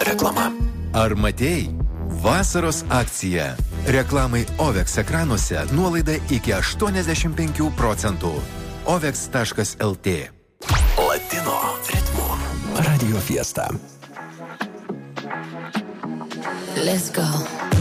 Reklama. Ar matei? Vasaros akcija. Reklamai OVEX ekranuose nuolaida iki 85%. OVEX.lt. Latino ritmu. Radio Fiesta. Let's go.